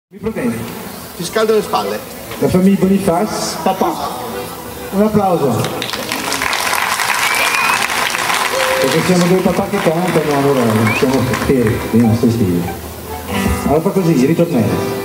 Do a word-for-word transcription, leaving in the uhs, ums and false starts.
Mi problemi. Ti scaldo le spalle. La famiglia Boniface. Papà. Un applauso. Perché siamo due papà che cantano, allora siamo fieri dei nostri figli. Allora fa così, ritornello.